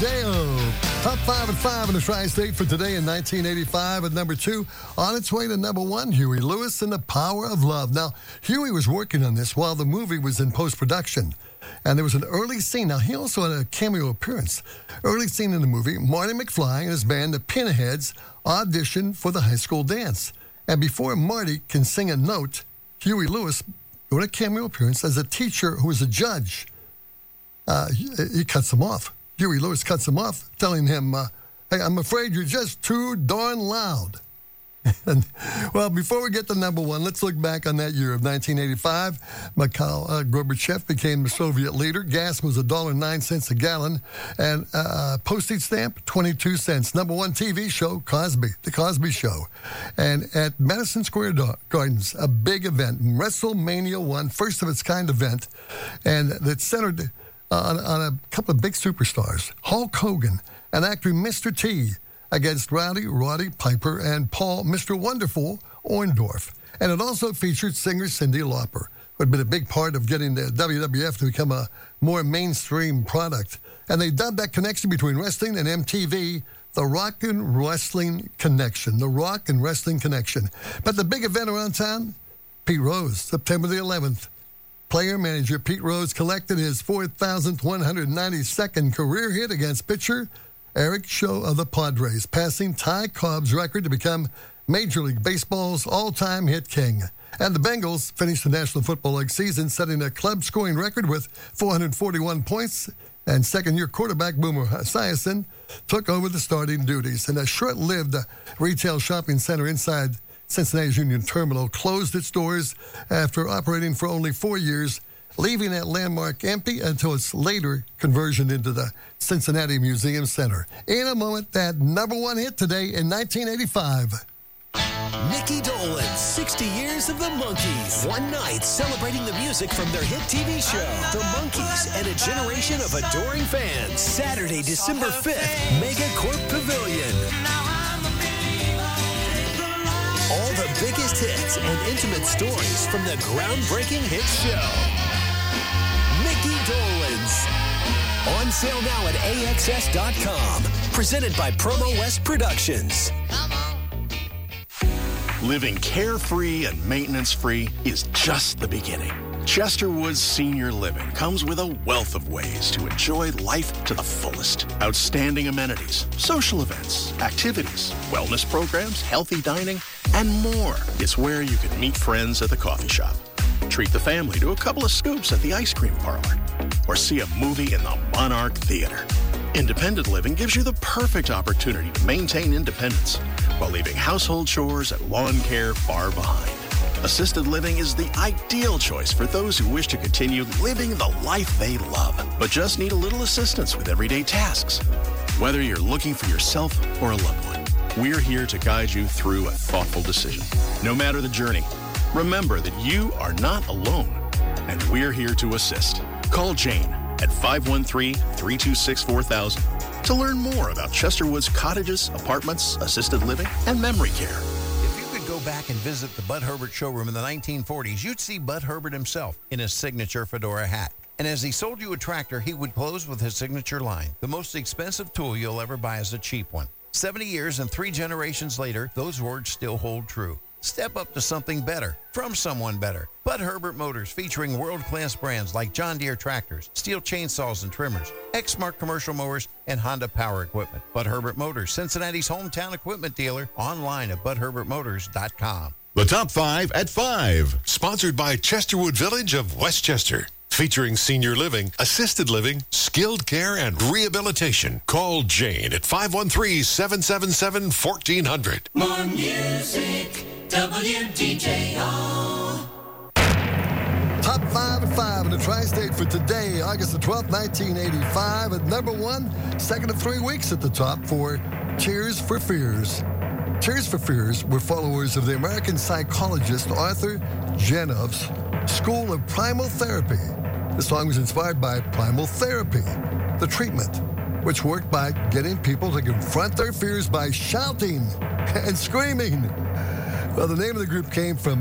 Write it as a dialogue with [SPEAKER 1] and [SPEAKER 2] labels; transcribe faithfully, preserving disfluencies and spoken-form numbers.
[SPEAKER 1] J O. Top five at five in the Tri-State for today in nineteen eighty-five. At number two, on its way to number one, Huey Lewis and the Power of Love. Now, Huey was working on this while the movie was in post-production. And there was an early scene. Now, he also had a cameo appearance. Early scene in the movie, Marty McFly and his band, the Pinheads, auditioned for the high school dance. And before Marty can sing a note, Huey Lewis doing a cameo appearance as a teacher who was a judge. Uh, he, he cuts him off. Huey Lewis cuts him off, telling him, uh, hey, I'm afraid you're just too darn loud. And, well, before we get to number one, let's look back on that year of nineteen eighty-five. Mikhail uh, Gorbachev became the Soviet leader. Gas was one dollar and nine cents a gallon. And uh, postage stamp, twenty-two cents. Number one T V show, Cosby, The Cosby Show. And at Madison Square Gardens, a big event, WrestleMania one, first of its kind event. And that centered on, on a couple of big superstars. Hulk Hogan and actor Mister T, against Rowdy Roddy Piper and Paul Mister Wonderful Orndorff. And it also featured singer Cyndi Lauper, who had been a big part of getting the W W F to become a more mainstream product. And they dubbed that connection between wrestling and M T V the Rock and Wrestling Connection. The Rock and Wrestling Connection. But the big event around town, Pete Rose, September the eleventh. Player-manager Pete Rose collected his four thousand one hundred ninety-second career hit against pitcher Eric Show of the Padres, passing Ty Cobb's record to become Major League Baseball's all-time hit king. And the Bengals finished the National Football League season setting a club scoring record with four hundred forty-one points, and second-year quarterback Boomer Esiason took over the starting duties. And a short-lived retail shopping center inside Cincinnati's Union Terminal closed its doors after operating for only four years, leaving that landmark empty until its later conversion into the Cincinnati Museum Center. In a moment, that number one hit today in nineteen eighty-five.
[SPEAKER 2] Mickey Dolenz, sixty years of the Monkees. One night celebrating the music from their hit T V show, The Monkees, and a generation of adoring fans. Saturday, December fifth, Megacorp Pavilion. All the biggest hits and intimate stories from the groundbreaking hit show. Mickey Dolenz. On sale now at A X S dot com. Presented by Promo West Productions.
[SPEAKER 3] Living carefree and maintenance-free is just the beginning. Chesterwood's Senior Living comes with a wealth of ways to enjoy life to the fullest. Outstanding amenities, social events, activities, wellness programs, healthy dining, and more. It's where you can meet friends at the coffee shop, treat the family to a couple of scoops at the ice cream parlor, or see a movie in the Monarch Theater. Independent living gives you the perfect opportunity to maintain independence while leaving household chores and lawn care far behind. Assisted living is the ideal choice for those who wish to continue living the life they love, but just need a little assistance with everyday tasks. Whether you're looking for yourself or a loved one, we're here to guide you through a thoughtful decision. No matter the journey, remember that you are not alone, and we're here to assist. Call Jane at five one three, three two six, four thousand to learn more about Chesterwood's cottages, apartments, assisted living, and memory care.
[SPEAKER 4] If you could go back and visit the Bud Herbert showroom in the nineteen forties, you'd see Bud Herbert himself in his signature fedora hat. And as he sold you a tractor, he would close with his signature line: the most expensive tool you'll ever buy is a cheap one. seventy years and three generations later, those words still hold true. Step up to something better from someone better. Bud Herbert Motors, featuring world-class brands like John Deere tractors, Steel chainsaws and trimmers, Exmark commercial mowers, and Honda power equipment. Bud Herbert Motors, Cincinnati's hometown equipment dealer, online at bud herbert motors dot com.
[SPEAKER 5] The top five at five, sponsored by Chesterwood Village of Westchester. Featuring senior living, assisted living, skilled care, and rehabilitation. Call Jane at five one three, seven seven seven, one four zero zero.
[SPEAKER 6] More music, W D J O.
[SPEAKER 1] Top five at five in the Tri-State for today, August the twelfth, nineteen eighty-five. At number one, second of three weeks at the top for Tears for Fears. Tears for Fears were followers of the American psychologist Arthur Janov's School of Primal Therapy. The song was inspired by primal therapy, the treatment, which worked by getting people to confront their fears by shouting and screaming. Well, the name of the group came from